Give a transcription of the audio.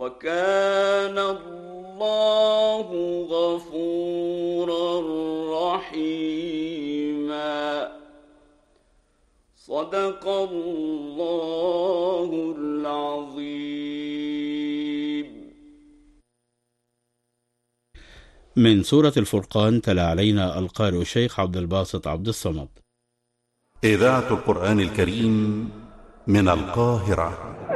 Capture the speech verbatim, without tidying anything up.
وكان الله غفورا رحيما. صدق الله العظيم. من سورة الفرقان تلا علينا القارئ الشيخ عبد الباسط عبد الصمد. إذاعة القرآن الكريم من القاهرة.